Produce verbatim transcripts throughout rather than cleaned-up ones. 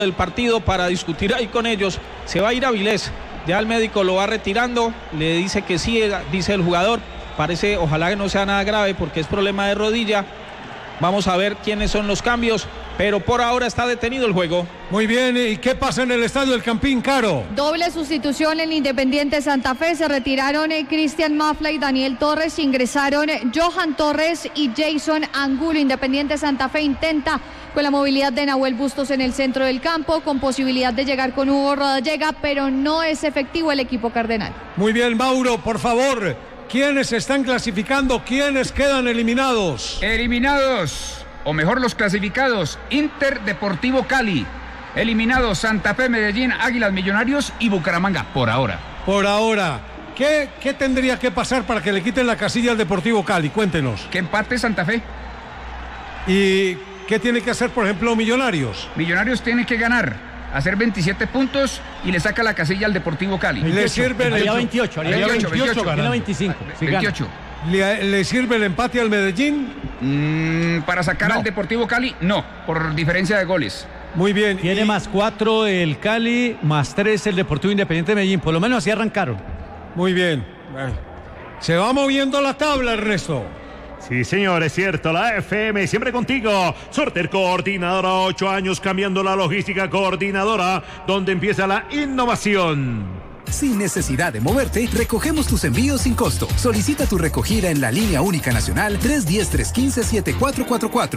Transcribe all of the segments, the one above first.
del partido para discutir ahí con ellos. Se va a ir a Avilés, ya el médico lo va retirando, le dice que sí, dice el jugador, parece, ojalá que no sea nada grave porque es problema de rodilla. Vamos a ver quiénes son los cambios, pero por ahora está detenido el juego. Muy bien, ¿y qué pasa en el estadio del Campín, Caro? Doble sustitución en Independiente Santa Fe, se retiraron eh, Cristian Mafla y Daniel Torres, ingresaron eh, Johan Torres y Jason Angulo. Independiente Santa Fe intenta con la movilidad de Nahuel Bustos en el centro del campo, con posibilidad de llegar con Hugo Rodallega, pero no es efectivo el equipo cardenal. Muy bien, Mauro, por favor, ¿quiénes están clasificando? ¿Quiénes quedan eliminados? Eliminados, o mejor los clasificados, Inter, Deportivo Cali. Eliminados Santa Fe, Medellín, Águilas, Millonarios y Bucaramanga, por ahora. Por ahora. ¿Qué, qué tendría que pasar para que le quiten la casilla al Deportivo Cali? Cuéntenos. Que empate Santa Fe. ¿Y qué tiene que hacer, por ejemplo, Millonarios? Millonarios tiene que ganar, hacer veintisiete puntos y le saca la casilla al Deportivo Cali. Le sirve el haría veintiocho, haría veintiocho, veintiocho, veintiocho, veinticinco. Sí, veintiocho. ¿Le, ¿Le sirve el empate al Medellín? Mm, para sacar No. al Deportivo Cali, no, por diferencia de goles. Muy bien. Tiene y... más cuatro el Cali, más tres el Deportivo Independiente de Medellín. Por lo menos así arrancaron. Muy bien. Se va moviendo la tabla, Ernesto. Sí, señor, es cierto, la F M siempre contigo. Sorter Coordinadora, ocho años cambiando la logística coordinadora, donde empieza la innovación. Sin necesidad de moverte, recogemos tus envíos sin costo. Solicita tu recogida en la línea única nacional tres uno cero, tres uno cinco, siete cuatro cuatro cuatro.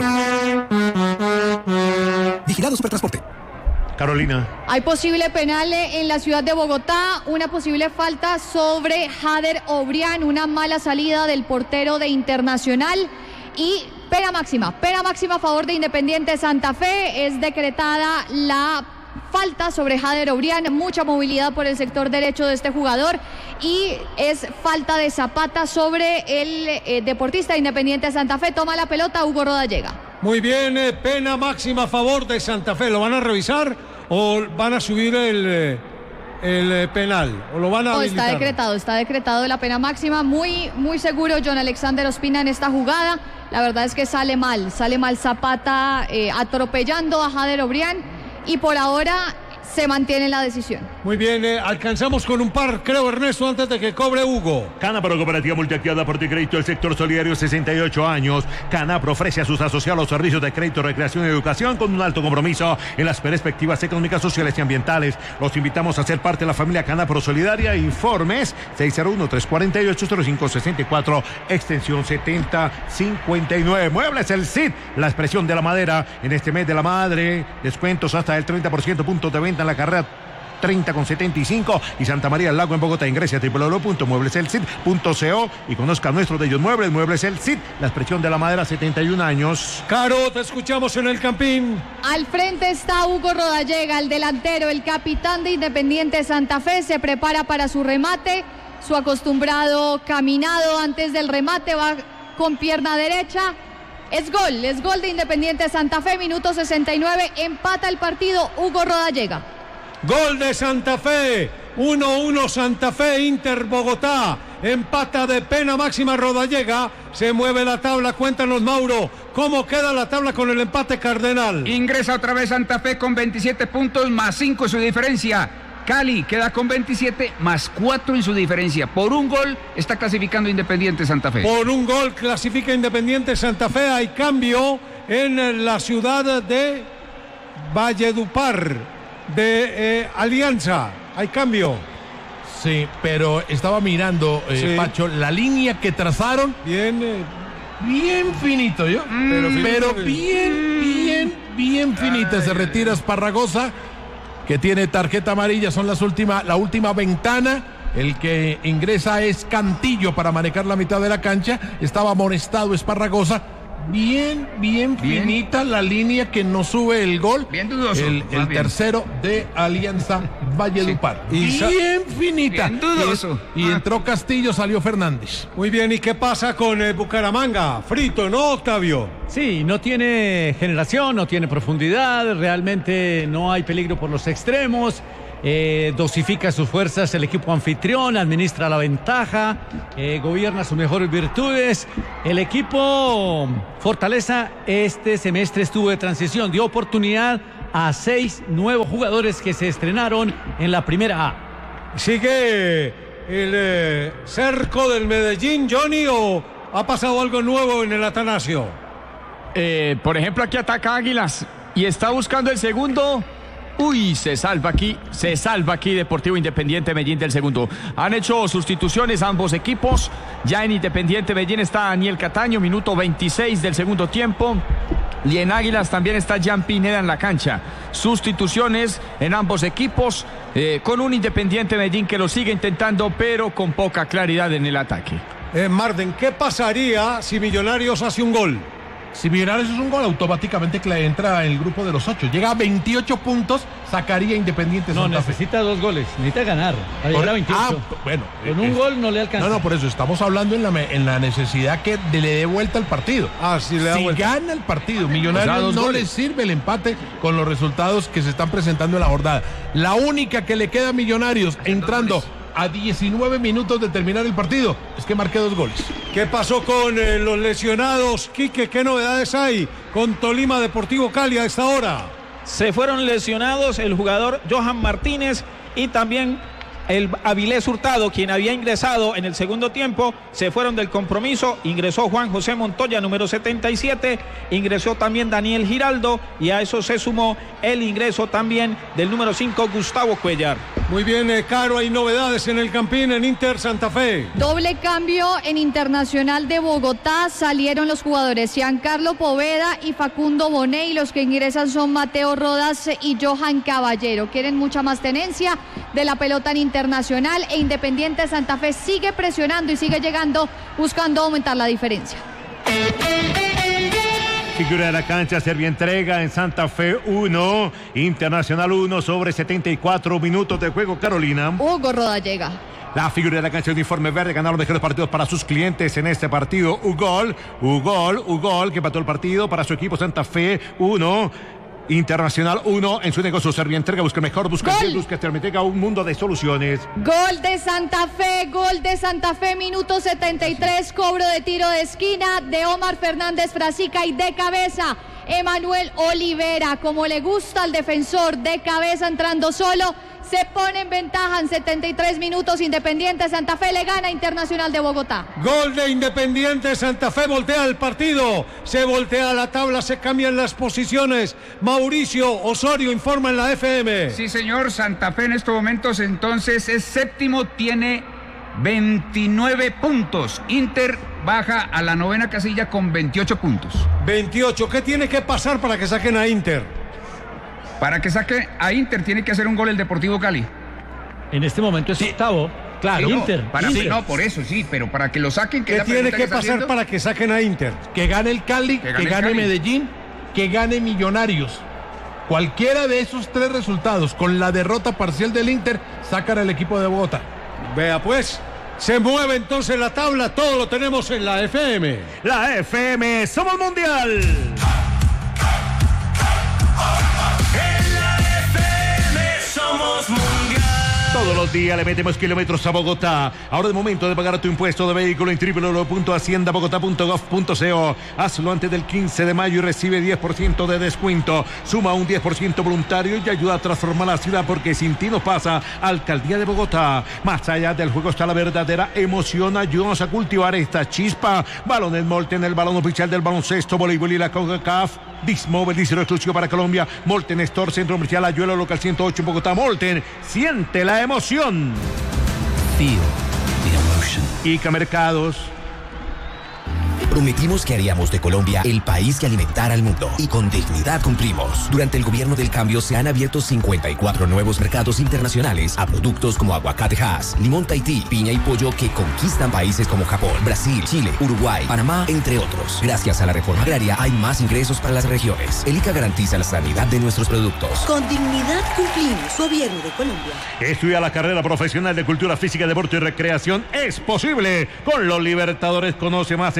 Vigilado Supertransporte. Carolina. Hay posible penal en la ciudad de Bogotá, una posible falta sobre Jader Obrián, una mala salida del portero de Internacional y pena máxima, pena máxima a favor de Independiente Santa Fe. Es decretada la falta sobre Jader Obrián, mucha movilidad por el sector derecho de este jugador y es falta de Zapata sobre el eh, deportista de Independiente Santa Fe. Toma la pelota Hugo Rodallega. Muy bien, eh, pena máxima a favor de Santa Fe. ¿Lo van a revisar o van a subir el, eh, el eh, penal? ¿O lo van a No, habilitar? está decretado, está decretado la pena máxima. Muy, muy seguro John Alexander Ospina en esta jugada. La verdad es que sale mal, sale mal Zapata eh, atropellando a Jader Obrián y por ahora se mantiene la decisión. Muy bien, eh, alcanzamos con un par, creo, Ernesto, antes de que cobre Hugo. Canapro Cooperativa Multiactividad Aporte y Crédito del sector solidario, sesenta y ocho años. Canapro ofrece a sus asociados servicios de crédito, recreación y educación con un alto compromiso en las perspectivas económicas, sociales y ambientales. Los invitamos a ser parte de la familia Canapro Solidaria. Informes seis cero uno, tres cuatro ocho, cero cinco seis cuatro, extensión setenta cincuenta y nueve. Muebles El Cid, la expresión de la madera en este mes de la madre. Descuentos hasta el treinta por ciento, puntos de venta en la carrera treinta con setenta y cinco y Santa María del Lago en Bogotá. Ingrese a doble u doble u doble u punto muebles el cid punto co y conozca nuestros bellos muebles. Muebles El Cid, la expresión de la madera, setenta y un años. Caro, te escuchamos en el Campín. Al frente está Hugo Rodallega, el delantero, el capitán de Independiente Santa Fe. Se prepara para su remate, su acostumbrado caminado antes del remate, va con pierna derecha. Es gol, es gol de Independiente Santa Fe, minuto sesenta y nueve, empata el partido Hugo Rodallega. Gol de Santa Fe, uno uno Santa Fe, Inter Bogotá, empata de pena máxima Rodallega, se mueve la tabla. Cuéntanos, Mauro, ¿cómo queda la tabla con el empate Cardenal? Ingresa otra vez Santa Fe con veintisiete puntos, más cinco en su diferencia. Cali queda con veintisiete, más cuatro en su diferencia. Por un gol está clasificando Independiente Santa Fe. Por un gol clasifica Independiente Santa Fe. Hay cambio en la ciudad de Valledupar. De eh, Alianza, hay cambio. Sí, pero estaba mirando, eh, Sí. Pacho, la línea que trazaron, Bien, eh, bien finito, ¿yo? Pero finito, pero bien. bien, bien, bien finita. Se retira Esparragosa, que tiene tarjeta amarilla, son las últimas, la última ventana. El que ingresa es Cantillo para manejar la mitad de la cancha. Estaba amonestado Esparragosa. Bien, bien, Bien. finita la línea que no sube el gol. Bien dudoso, El, más el bien. tercero de Alianza Valledupar. Sí. Y sa- Bien finita. Bien dudoso. Y, y Ah. entró Castillo, salió Fernández. muy bien. ¿Y qué pasa con eh, Bucaramanga? Frito, ¿no, Octavio? Sí, no tiene generación, no tiene profundidad, realmente no hay peligro por los extremos. eh, dosifica sus fuerzas el equipo anfitrión, administra la ventaja, eh, gobierna sus mejores virtudes. El equipo Fortaleza este semestre estuvo de transición, dio oportunidad a seis nuevos jugadores que se estrenaron en la primera A. ¿Sigue el eh, cerco del Medellín, Johnny, o ha pasado algo nuevo en el Atanasio? Eh, por ejemplo, aquí ataca Águilas y está buscando el segundo. Uy, se salva aquí, se salva aquí Deportivo Independiente Medellín del segundo. Han hecho sustituciones ambos equipos. Ya en Independiente Medellín está Daniel Cataño, minuto veintiséis del segundo tiempo. Y en Águilas también está Jan Pineda en la cancha. Sustituciones en ambos equipos, eh, con un Independiente Medellín que lo sigue intentando, pero con poca claridad en el ataque. Eh, Marden, ¿qué pasaría si Millonarios hace un gol? Si Millonarios es un gol, automáticamente entra en el grupo de los ocho. Llega a veintiocho puntos, sacaría Independiente No, Santa Fe. necesita dos goles, necesita ganar. Para llegar a veintiocho. Ah, bueno. Con un es, gol no le alcanza. No, no, por eso estamos hablando en la, en la necesidad que de, le dé vuelta al partido. Ah, sí, le da si vuelta. gana el partido, Millonarios o sea, no goles. le sirve el empate con los resultados que se están presentando en la jornada. La única que le queda a Millonarios entrando a diecinueve minutos de terminar el partido es que marque dos goles. ¿Qué pasó con eh, los lesionados? Quique, ¿qué novedades hay con Tolima Deportivo Cali a esta hora? Se fueron lesionados el jugador Johan Martínez y también el Avilés Hurtado, quien había ingresado en el segundo tiempo. Se fueron del compromiso. Ingresó Juan José Montoya, número setenta y siete. Ingresó también Daniel Giraldo y a eso se sumó el ingreso también del número cinco, Gustavo Cuellar. Muy bien, eh, Caro, hay novedades en el Campín, en Inter Santa Fe. Doble cambio en Internacional de Bogotá. Salieron los jugadores Giancarlo Poveda y Facundo Bonet, y los que ingresan son Mateo Rodas y Johan Caballero. Quieren mucha más tenencia de la pelota en Internacional, e Independiente Santa Fe sigue presionando y sigue llegando, buscando aumentar la diferencia. Figura de la cancha, Serbia entrega en Santa Fe uno, Internacional uno sobre setenta y cuatro minutos de juego, Carolina. Hugo Rodallega. La figura de la cancha, uniforme verde, ganaron los mejores partidos para sus clientes en este partido. Ugol, Ugol, Ugol, que empató el partido para su equipo. Santa Fe uno, Internacional uno. En su negocio Serbia entrega, busca el mejor, busca el bien, busca Termitega, un mundo de soluciones. Gol de Santa Fe, gol de Santa Fe, minuto setenta y tres, cobro de tiro de esquina de Omar Fernández Frasica y de cabeza Emanuel Olivera, como le gusta al defensor, de cabeza entrando solo. Se pone en ventaja en setenta y tres minutos. Independiente Santa Fe le gana a Internacional de Bogotá. Gol de Independiente Santa Fe, voltea el partido, se voltea la tabla, se cambian las posiciones. Mauricio Osorio informa en la F M. Sí, señor, Santa Fe en estos momentos entonces es séptimo, tiene veintinueve puntos. Inter baja a la novena casilla con veintiocho puntos. veintiocho, ¿qué tiene que pasar para que saquen a Inter? Para que saque a Inter tiene que hacer un gol el Deportivo Cali. En este momento es octavo. Claro, Sí, no, Inter. para Inter. No, por eso sí, pero para que lo saquen. ¿Qué tiene que pasar para que saquen a Inter? Que gane el Cali, Que que gane gane, el Cali. Medellín, que gane Millonarios. Cualquiera de esos tres resultados, con la derrota parcial del Inter, sacan al equipo de Bogotá. Vea pues, se mueve entonces la tabla, todo lo tenemos en la F M. La F M, somos mundial. Somos mundial. Todos los días le metemos kilómetros a Bogotá. Ahora es momento de pagar tu impuesto de vehículo en doble u doble u doble u punto hacienda bogotá punto gov punto co. Hazlo antes del quince de mayo y recibe diez por ciento de descuento. Suma un diez por ciento voluntario y ayuda a transformar la ciudad, porque sin ti no pasa. Alcaldía de Bogotá. Más allá del juego está la verdadera emoción. Ayúdanos a cultivar esta chispa. Balones Molten, el balón oficial del baloncesto, voleibol y la CONCACAF. Dismóvil, diseño exclusivo para Colombia. Molten Store, Centro Comercial Ayuelo, local ciento ocho en Bogotá. Molten, siente la emoción. Feel the emotion. Ica Mercados. Prometimos que haríamos de Colombia el país que alimentara al mundo, y con dignidad cumplimos. Durante el gobierno del cambio se han abierto cincuenta y cuatro nuevos mercados internacionales a productos como aguacate Hass, limón Tahití, piña y pollo que conquistan países como Japón, Brasil, Chile, Uruguay, Panamá, entre otros. Gracias a la reforma agraria hay más ingresos para las regiones. El ICA garantiza la sanidad de nuestros productos. Con dignidad cumplimos. Gobierno de Colombia. Estudia la carrera profesional de Cultura Física, Deporte y Recreación. Es posible con los Libertadores. Conoce más este siete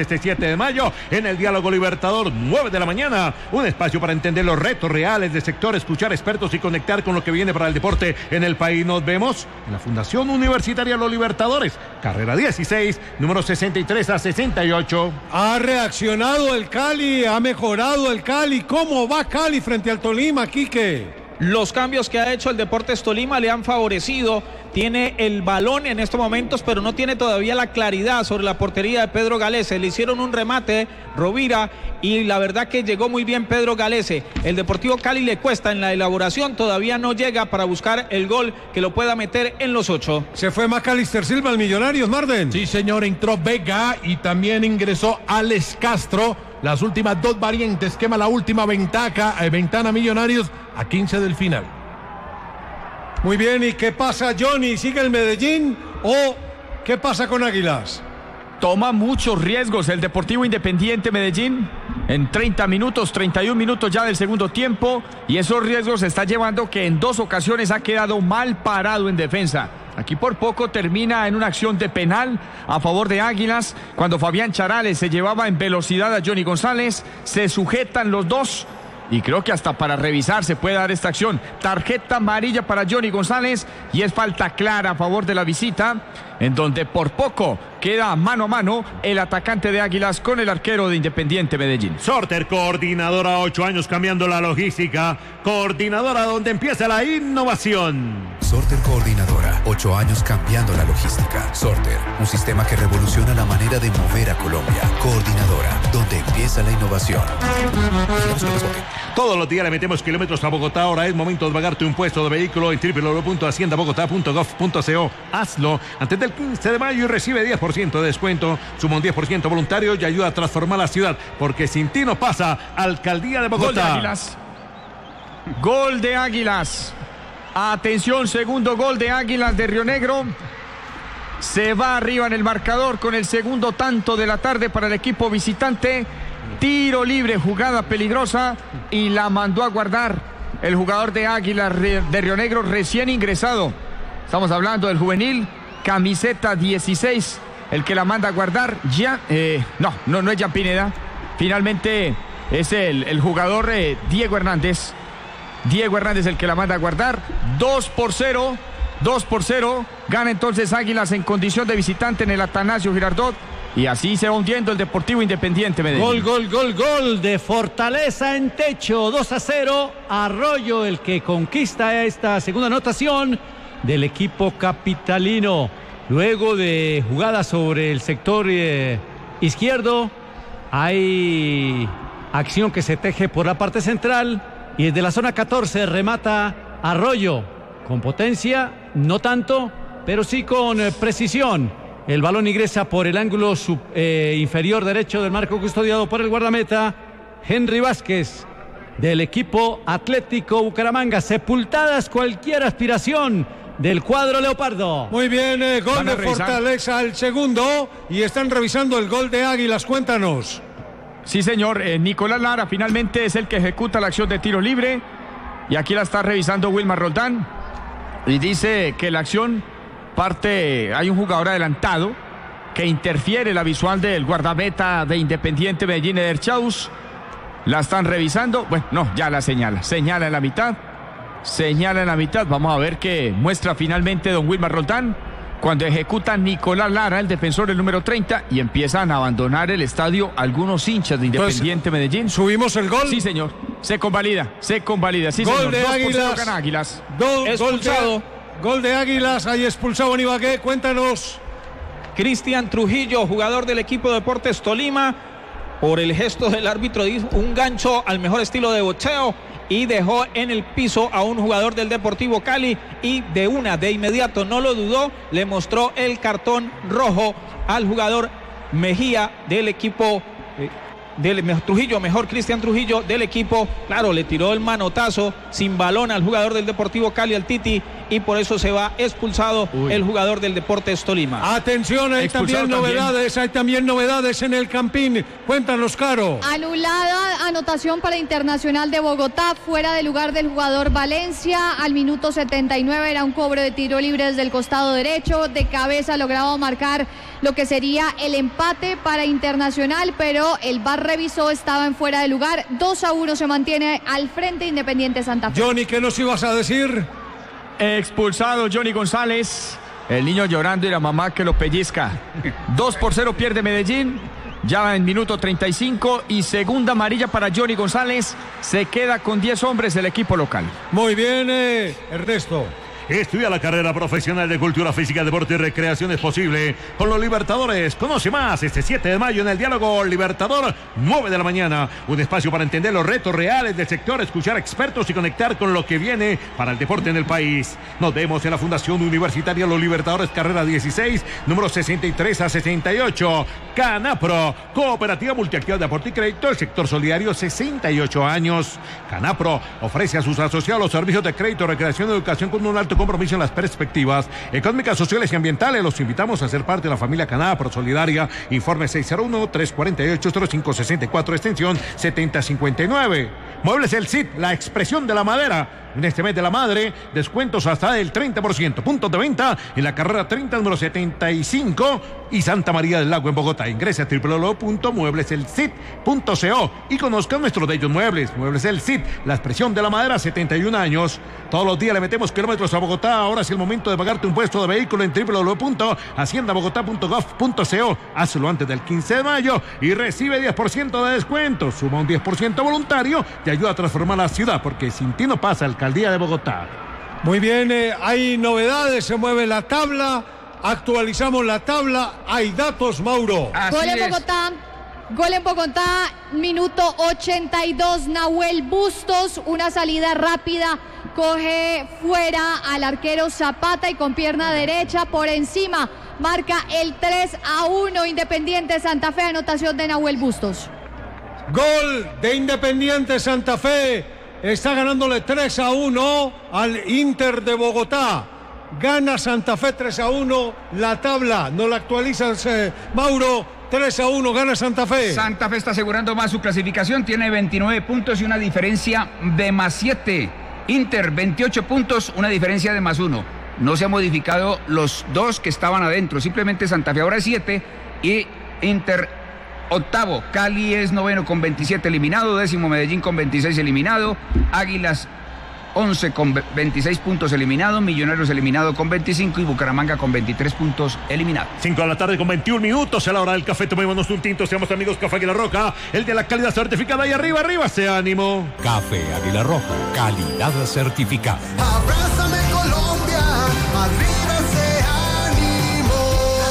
veinte de mayo en el Diálogo Libertador, nueve de la mañana. Un espacio para entender los retos reales del sector, escuchar expertos y conectar con lo que viene para el deporte en el país. Nos vemos en la Fundación Universitaria Los Libertadores, carrera dieciséis, número sesenta y tres a sesenta y ocho. Ha reaccionado el Cali, ha mejorado el Cali. ¿Cómo va Cali frente al Tolima, Quique? Los cambios que ha hecho el Deportes Tolima le han favorecido. Tiene el balón en estos momentos, pero no tiene todavía la claridad sobre la portería de Pedro Galese. Le hicieron un remate Rovira y la verdad que llegó muy bien Pedro Galese. El Deportivo Cali le cuesta en la elaboración, todavía no llega para buscar el gol que lo pueda meter en los ocho. Se fue Macalister Silva al Millonarios, Marden. Sí, señor, entró Vega y también ingresó Alex Castro. Las últimas dos variantes, quema la última ventaja, eh, ventana Millonarios a quince del final. Muy bien, ¿y qué pasa, Johnny? ¿Sigue el Medellín o qué pasa con Águilas? Toma muchos riesgos el Deportivo Independiente Medellín en treinta minutos, treinta y un minutos ya del segundo tiempo, y esos riesgos se está llevando que en dos ocasiones ha quedado mal parado en defensa. Aquí por poco termina en una acción de penal a favor de Águilas, cuando Fabián Charales se llevaba en velocidad a Johnny González, se sujetan los dos y creo que hasta para revisar se puede dar esta acción. Tarjeta amarilla para Johnny González y es falta clara a favor de la visita, en donde por poco queda mano a mano el atacante de Águilas con el arquero de Independiente Medellín. Sorter, coordinadora, ocho años cambiando la logística. Coordinadora donde empieza la innovación. Sorter Coordinadora, ocho años cambiando la logística. Sorter, un sistema que revoluciona la manera de mover a Colombia. Coordinadora, donde empieza la innovación. Todos los días le metemos kilómetros a Bogotá. Ahora es momento de pagarte un puesto de vehículo en doble u doble u doble u punto hacienda bogotá punto gov punto co. Hazlo antes del quince de mayo y recibe diez por ciento de descuento. Suma un diez por ciento voluntario y ayuda a transformar la ciudad, porque sin ti no pasa. Alcaldía de Bogotá. Gol de Águilas. Gol de Águilas. Atención, segundo gol de Águilas de Río Negro. Se va arriba en el marcador con el segundo tanto de la tarde para el equipo visitante. Tiro libre, jugada peligrosa y la mandó a guardar el jugador de Águilas de Río Negro recién ingresado. Estamos hablando del juvenil, camiseta dieciséis, el que la manda a guardar. Ya, eh, no, no, no es Jean Pineda. Finalmente es el, el jugador eh, Diego Hernández. Diego Hernández el que la manda a guardar. dos por cero, dos por cero. Gana entonces Águilas en condición de visitante en el Atanasio Girardot. Y así se va hundiendo el Deportivo Independiente Medellín. Gol, gol, gol, gol de Fortaleza en techo. dos a cero. Arroyo el que conquista esta segunda anotación del equipo capitalino. Luego de jugada sobre el sector eh, izquierdo, hay acción que se teje por la parte central. Y desde la zona catorce remata Arroyo. Con potencia, no tanto, pero sí con eh, precisión. El balón ingresa por el ángulo sub, eh, inferior derecho del marco custodiado por el guardameta Henry Vázquez del equipo Atlético Bucaramanga. Sepultadas cualquier aspiración del cuadro leopardo. Muy bien, eh, gol de Fortaleza el segundo y están revisando el gol de Águilas. Cuéntanos. Sí, señor, eh, Nicolás Lara finalmente es el que ejecuta la acción de tiro libre y aquí la está revisando Wilmar Roldán y dice que la acción parte, hay un jugador adelantado que interfiere la visual del guardameta de Independiente Medellín, Eder Chaus. La están revisando, bueno, no, ya la señala, señala en la mitad, señala en la mitad. Vamos a ver qué muestra finalmente don Wilmar Roldán cuando ejecuta Nicolás Lara, el defensor el número treinta, y empiezan a abandonar el estadio algunos hinchas de Independiente pues, Medellín. ¿Subimos el gol? Sí, señor, se convalida, se convalida, sí, gol señor. De Águilas. Gana Águilas. Do, expulsado. Gol de, gol de Águilas, ahí expulsado en Ibagué, cuéntanos. Cristian Trujillo, jugador del equipo Deportes Tolima, por el gesto del árbitro, un gancho al mejor estilo de boxeo y dejó en el piso a un jugador del Deportivo Cali y de una, de inmediato, no lo dudó, le mostró el cartón rojo al jugador Mejía del equipo eh, del Trujillo, mejor Cristian Trujillo del equipo. Claro, le tiró el manotazo sin balón al jugador del Deportivo Cali, al Titi, y por eso se va expulsado Uy. el jugador del Deportes Tolima. Atención, hay también novedades, también. hay también novedades en el Campín. Cuéntanos, Caro. Anulada anotación para Internacional de Bogotá, fuera de lugar del jugador Valencia. Al minuto setenta y nueve era un cobro de tiro libre desde el costado derecho. De cabeza lograba marcar lo que sería el empate para Internacional, pero el V A R revisó, estaba en fuera de lugar. dos a uno se mantiene al frente Independiente Santa Fe. Johnny, ¿qué nos ibas a decir? Expulsado Johnny González, el niño llorando y la mamá que lo pellizca. dos por cero pierde Medellín, ya en minuto treinta y cinco, y segunda amarilla para Johnny González. Se queda con diez hombres el equipo local. Muy bien, eh, Ernesto. Estudia la carrera profesional de Cultura Física, Deporte y Recreación es posible con los Libertadores. Conoce más este siete de mayo en el Diálogo Libertador, nueve de la mañana. Un espacio para entender los retos reales del sector, escuchar expertos y conectar con lo que viene para el deporte en el país. Nos vemos en la Fundación Universitaria Los Libertadores, carrera dieciséis, número sesenta y tres a sesenta y ocho. Canapro, Cooperativa Multiactiva de Aporte y Crédito, el sector solidario, sesenta y ocho años. Canapro ofrece a sus asociados los servicios de crédito, recreación y educación con un alto compromiso en las perspectivas económicas, sociales y ambientales. Los invitamos a ser parte de la familia Canapro Solidaria. Informe seis cero uno, tres cuatro ocho, cero cinco seis cuatro, extensión setenta cincuenta y nueve. Muebles El Cid, la expresión de la madera. En este mes de la madre, descuentos hasta del treinta por ciento. Puntos de venta en la carrera treinta, número setenta y cinco y Santa María del Lago en Bogotá. Ingrese a doble u doble u doble u punto muebles el cid punto co y conozcan nuestros bellos muebles. Muebles El Cid, la expresión de la madera, setenta y un años. Todos los días le metemos kilómetros a Bogotá. Ahora es el momento de pagarte un puesto de vehículo en doble u doble u doble u punto hacienda bogotá punto gov punto co. Hazlo antes del quince de mayo y recibe diez por ciento de descuento. Suma un diez por ciento voluntario y ayuda a transformar la ciudad, porque sin ti no pasa Alcaldía de Bogotá. Muy bien, eh, hay novedades, se mueve la tabla, actualizamos la tabla, hay datos, Mauro. Así Gol en es. Bogotá. Gol en Bogotá, minuto ochenta y dos, Nahuel Bustos, una salida rápida, coge fuera al arquero Zapata y con pierna derecha por encima marca el tres a uno, Independiente Santa Fe, anotación de Nahuel Bustos. Gol de Independiente Santa Fe, está ganándole tres a uno al Inter de Bogotá. Gana Santa Fe tres a uno, la tabla, ¿no la actualizas, eh, Mauro? tres a uno, gana Santa Fe. Santa Fe está asegurando más su clasificación, tiene veintinueve puntos y una diferencia de más siete. Inter, veintiocho puntos, una diferencia de más uno. No se han modificado los dos que estaban adentro, simplemente Santa Fe ahora es siete y Inter octavo. Cali es noveno con veintisiete eliminado, décimo Medellín con veintiséis eliminado, Águilas once con veintiséis puntos eliminado, Millonarios eliminado con veinticinco y Bucaramanga con veintitrés puntos eliminado. cinco de la tarde con veintiún minutos, a la hora del café, tomémonos un tinto, seamos amigos. Café Águila Roja, el de la calidad certificada, y arriba, arriba, se ánimo. Café Águila Roja, calidad certificada. Abrázame Colombia, arriba se ánimo.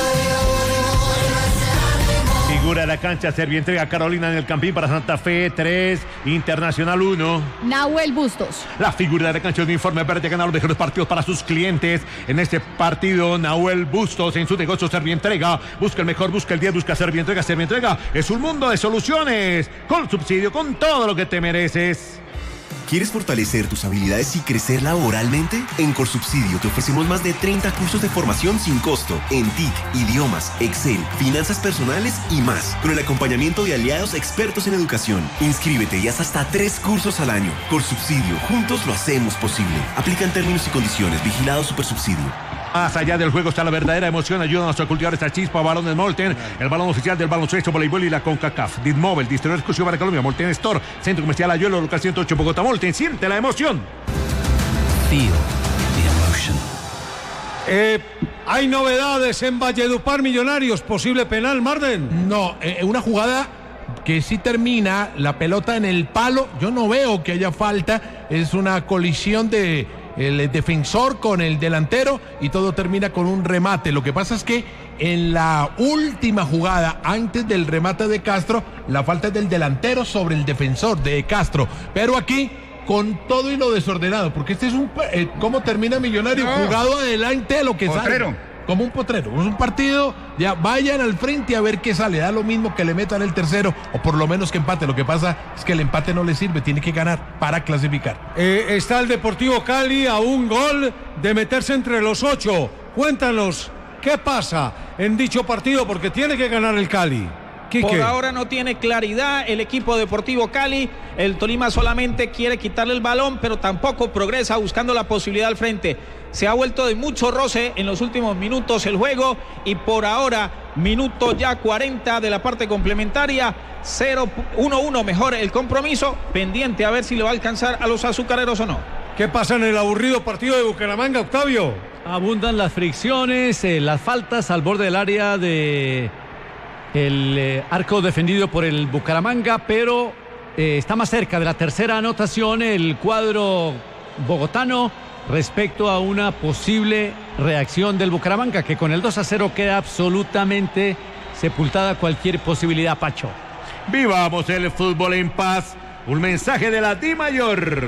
Figura de la cancha, Servientrega Carolina en el Campín para Santa Fe tres, Internacional uno. Nahuel Bustos. La figura de la cancha, de uniforme verde, gana los mejores partidos para sus clientes. En este partido, Nahuel Bustos, en su negocio Servientrega, busca el mejor, busca el diez, busca Servientrega. Servientrega es un mundo de soluciones, con subsidio, con todo lo que te mereces. ¿Quieres fortalecer tus habilidades y crecer laboralmente? En Corsubsidio te ofrecemos más de treinta cursos de formación sin costo en T I C, idiomas, Excel, finanzas personales y más, con el acompañamiento de aliados expertos en educación. Inscríbete y haz hasta tres cursos al año. Corsubsidio, juntos lo hacemos posible. Aplican términos y condiciones. Vigilado Supersubsidio. Más allá del juego está la verdadera emoción. Ayúdanos a cultivar esta chispa. Balones Molten, el balón oficial del baloncesto, voleibol y la CONCACAF. Ditmóvil, distribuidor exclusivo para Colombia. Molten Store, Centro Comercial Ayuelo, local ciento ocho, Bogotá. Molten, siente la emoción. Feel the emotion. Eh, hay novedades en Valledupar, Millonarios. Posible penal, Marden. No, eh, una jugada que sí termina la pelota en el palo. Yo no veo que haya falta. Es una colisión de el defensor con el delantero y todo termina con un remate. Lo que pasa es que en la última jugada, antes del remate de Castro, la falta es del delantero sobre el defensor de Castro. Pero aquí, con todo y lo desordenado, porque este es un... Eh, ¿cómo termina Millonario? No. Jugado adelante de lo que Potrero. sale. como un potrero. Es un partido, ya vayan al frente a ver qué sale. Da lo mismo que le metan el tercero o por lo menos que empate. Lo que pasa es que el empate no le sirve, tiene que ganar para clasificar. Eh, está el Deportivo Cali a un gol de meterse entre los ocho. Cuéntanos, ¿qué pasa en dicho partido? Porque tiene que ganar el Cali. Quique. Por ahora no tiene claridad el equipo Deportivo Cali. El Tolima solamente quiere quitarle el balón, pero tampoco progresa buscando la posibilidad al frente. Se ha vuelto de mucho roce en los últimos minutos el juego y por ahora, minuto ya cuarenta de la parte complementaria, cero uno uno mejor el compromiso, pendiente a ver si le va a alcanzar a los azucareros o no. ¿Qué pasa en el aburrido partido de Bucaramanga, Octavio? Abundan las fricciones, eh, las faltas al borde del área de el eh, arco defendido por el Bucaramanga, pero eh, está más cerca de la tercera anotación el cuadro bogotano respecto a una posible reacción del Bucaramanga, que con el dos a cero queda absolutamente sepultada cualquier posibilidad, Pacho. Vivamos el fútbol en paz. Un mensaje de la DIMAYOR.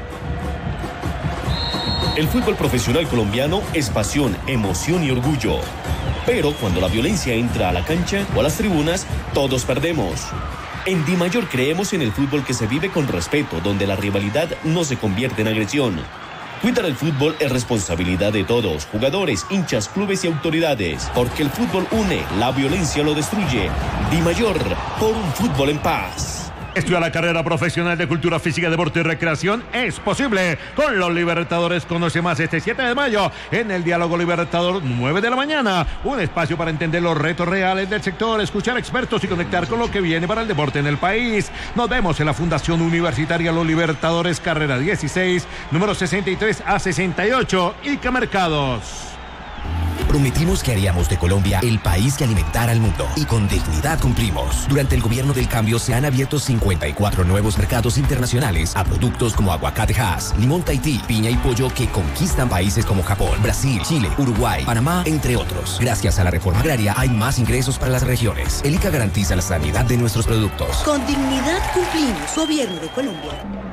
El fútbol profesional colombiano es pasión, emoción y orgullo. Pero cuando la violencia entra a la cancha o a las tribunas, todos perdemos. En DIMAYOR creemos en el fútbol que se vive con respeto, donde la rivalidad no se convierte en agresión. Cuidar el fútbol es responsabilidad de todos, jugadores, hinchas, clubes y autoridades, porque el fútbol une, la violencia lo destruye. DIMAYOR, por un fútbol en paz. Estudia la carrera profesional de Cultura Física, Deporte y Recreación. Es posible con los Libertadores. Conoce más este siete de mayo en el Diálogo Libertador, nueve de la mañana. Un espacio para entender los retos reales del sector, escuchar expertos y conectar con lo que viene para el deporte en el país. Nos vemos en la Fundación Universitaria Los Libertadores, carrera dieciséis, número sesenta y tres a sesenta y ocho, Ica Mercados. Prometimos que haríamos de Colombia el país que alimentara al mundo y con dignidad cumplimos. Durante el gobierno del cambio se han abierto cincuenta y cuatro nuevos mercados internacionales a productos como aguacate Hass, limón Tahití, piña y pollo que conquistan países como Japón, Brasil, Chile, Uruguay, Panamá, entre otros. Gracias a la reforma agraria hay más ingresos para las regiones. El ICA garantiza la sanidad de nuestros productos. Con dignidad cumplimos, gobierno de Colombia.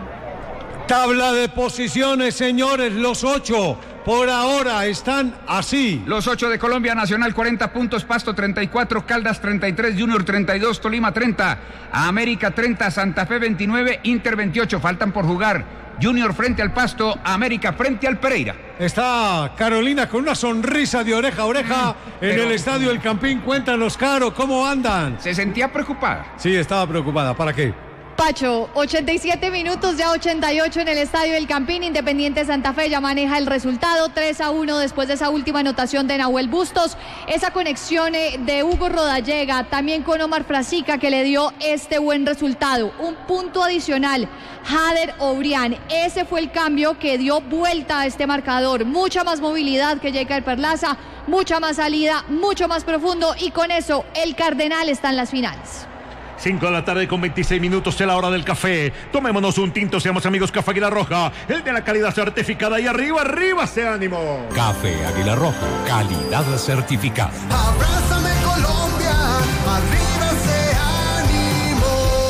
Tabla de posiciones, señores, los ocho. Por ahora están así. Los ocho de Colombia: Nacional cuarenta puntos, Pasto treinta y cuatro, Caldas treinta y tres, Junior treinta y dos, Tolima treinta, América treinta, Santa Fe veintinueve, Inter veintiocho. Faltan por jugar Junior frente al Pasto, América frente al Pereira. Está Carolina con una sonrisa de oreja a oreja mm, en el estadio El Campín. Cuéntanos, Caro, ¿cómo andan? Se sentía preocupada. Sí, estaba preocupada. ¿Para qué? Pacho, ochenta y siete minutos, ya ochenta y ocho en el estadio del Campín. Independiente Santa Fe ya maneja el resultado, tres a uno después de esa última anotación de Nahuel Bustos. Esa conexión de Hugo Rodallega, también con Omar Frasica, que le dio este buen resultado. Un punto adicional, Hader Obrián. Ese fue el cambio que dio vuelta a este marcador. Mucha más movilidad que Jaker Perlaza, mucha más salida, mucho más profundo, y con eso el Cardenal está en las finales. cinco de la tarde con veintiséis minutos, es la hora del café. Tomémonos un tinto, seamos amigos. Café Águila Roja, el de la calidad certificada. Y arriba, arriba ese ánimo. Café Águila Roja, calidad certificada. Abrázame Colombia, arriba ese ánimo.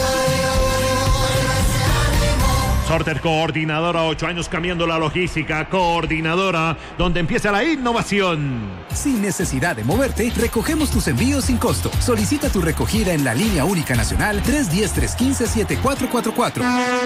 Sorter Coordinadora, ocho años cambiando la logística. Coordinadora, donde empieza la innovación. Sin necesidad de moverte, recogemos tus envíos sin costo. Solicita tu recogida en la línea única nacional tres uno cero, tres uno cinco, siete cuatro cuatro cuatro.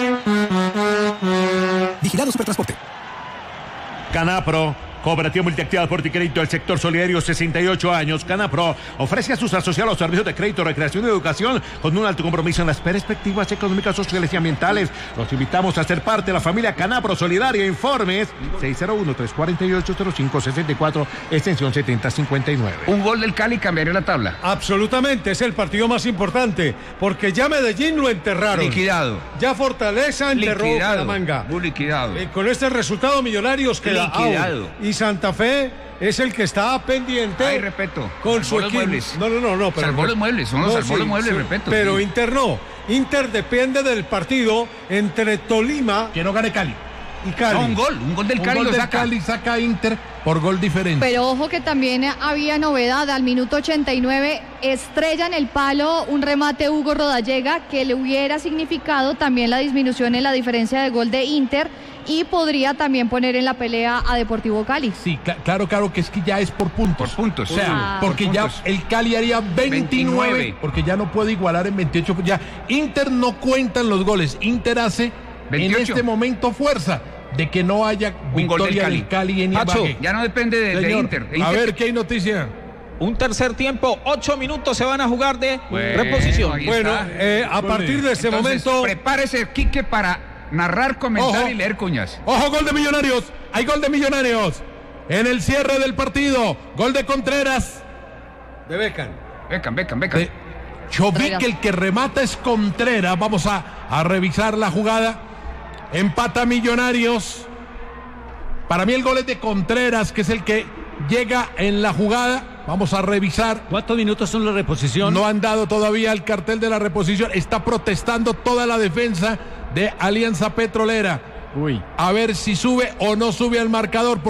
Vigilado Supertransporte. Canapro, Cooperativa Multiactiva de Deporte y Crédito del sector solidario, sesenta y ocho años. Canapro ofrece a sus asociados servicios de crédito, recreación y educación con un alto compromiso en las perspectivas económicas, sociales y ambientales. Los invitamos a ser parte de la familia Canapro Solidaria. Informes seis cero uno, tres cuatro ocho, cero cinco seis cuatro, extensión setenta cincuenta y nueve. Un gol del Cali cambiaría la tabla. Absolutamente, es el partido más importante, porque ya Medellín lo enterraron. Liquidado. Ya Fortaleza enterró Bucaramanga. Muy liquidado. Eh, con este resultado, Millonarios queda liquidado. Out. Y Santa Fe es el que está pendiente. Ay, respeto. Con salvó su equipo. Muebles. No, no, no, no. Pero salvó los muebles, son los no, salvó sí, los muebles, sí, respeto. Pero sí. Inter no. Inter depende del partido entre Tolima. Que no gane Cali. Y Cali. No, un gol, un gol del un Cali gol lo del saca. Cali saca Inter por gol diferente. Pero ojo que también había novedad. Al minuto ochenta y nueve estrella en el palo un remate Hugo Rodallega que le hubiera significado también la disminución en la diferencia de gol de Inter y podría también poner en la pelea a Deportivo Cali. Sí, cl- claro, claro que es que ya es por puntos. Por puntos. O sea, Ah. porque Por ya puntos. el Cali haría veintinueve, veintinueve. porque ya no puede igualar en veintiocho. Ya Inter no cuentan los goles. Inter hace veintiocho. en este momento fuerza de que no haya Un gol del victoria Cali. del Cali en Pacho, Ibagué. Ya no depende de, de Señor, Inter. De A Inter- ver, ¿qué hay noticia? Un tercer tiempo, ocho minutos se van a jugar de Bueno, reposición. ahí Bueno, está. eh, a partir de ese Entonces, momento. prepárese, Quique, para narrar, comentar Ojo. y leer cuñas. Ojo, gol de Millonarios. Hay gol de Millonarios. En el cierre del partido. Gol de Contreras. De Beckham. Beckham, Beckham, Beckham. De- Yo vi Contreras. que el que remata es Contreras. Vamos a, a revisar la jugada. Empata Millonarios. Para mí el gol es de Contreras, que es el que llega en la jugada. Vamos a revisar. ¿Cuántos minutos son la reposición? No han dado todavía el cartel de la reposición. Está protestando toda la defensa de Alianza Petrolera. Uy. A ver si sube o no sube al marcador.